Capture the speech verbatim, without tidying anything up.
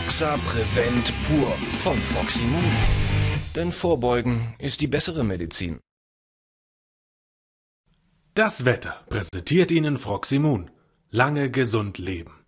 Exa Prevent Pur von Froximun. Denn Vorbeugen ist die bessere Medizin. Das Wetter präsentiert Ihnen Froximun. Lange gesund leben.